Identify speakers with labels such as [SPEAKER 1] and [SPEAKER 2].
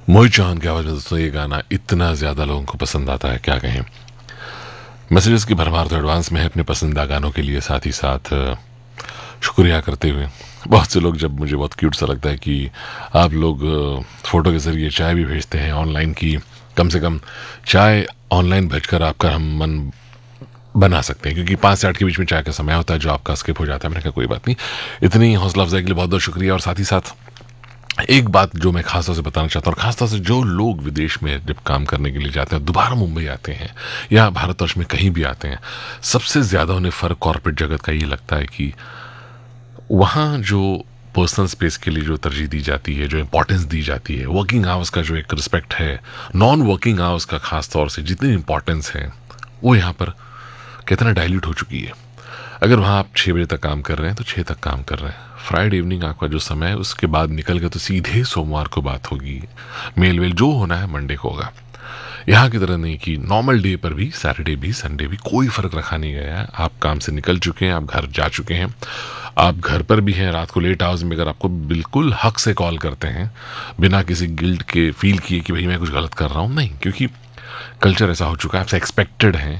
[SPEAKER 1] मोहित चौहान की आवाज में दोस्तों ये गाना इतना ज्यादा लोगों को पसंद आता है, क्या कहें। मैसेजेस की भरमार तो एडवांस में है अपने पसंदीदा गानों के लिए, साथ ही साथ शुक्रिया करते हुए बहुत से लोग, जब मुझे बहुत क्यूट सा लगता है कि आप लोग फोटो के जरिए चाय भी भेजते हैं ऑनलाइन की, कम से कम चाय ऑनलाइन भेजकर आपका हम मन बना सकते हैं, क्योंकि 5 से 8 के बीच में चाय का समय होता है जो आपका स्किप हो जाता है। मैंने कहा कोई बात नहीं, इतनी हौसला अफजाई के लिए बहुत बहुत शुक्रिया। और साथ ही साथ एक बात जो मैं खासतौर से बताना चाहता हूँ, और खासतौर से जो लोग विदेश में जब काम करने के लिए जाते हैं, दोबारा मुंबई आते हैं या भारतवर्ष में कहीं भी आते हैं, सबसे ज्यादा उन्हें फर्क कॉर्पोरेट जगत का ये लगता है कि वहाँ जो पर्सनल स्पेस के लिए जो तरजीह दी जाती है, जो इंपॉर्टेंस दी जाती है, वर्किंग आवर्स का जो एक रिस्पेक्ट है, नॉन वर्किंग आवर्स का खास तौर से जितनी इंपॉर्टेंस है, वो यहाँ पर कितना डाइल्यूट हो चुकी है। अगर वहाँ आप 6 बजे तक काम कर रहे हैं तो 6 तक काम कर रहे हैं। फ्राइडे इवनिंग आपका जो समय है उसके बाद निकल गए तो सीधे सोमवार को बात होगी। मेल वेल जो होना है मंडे को होगा। यहाँ की तरह नहीं कि नॉर्मल डे पर भी, सैटरडे भी, संडे भी कोई फर्क रखा नहीं गया है। आप काम से निकल चुके हैं, आप घर जा चुके हैं, आप घर पर भी हैं रात को लेट आवर्स में, अगर आपको बिल्कुल हक से कॉल करते हैं बिना किसी गिल्ट के फील किए कि भाई मैं कुछ गलत कर रहा हूँ, नहीं, क्योंकि कल्चर ऐसा हो चुका है, आपसे एक्सपेक्टेड है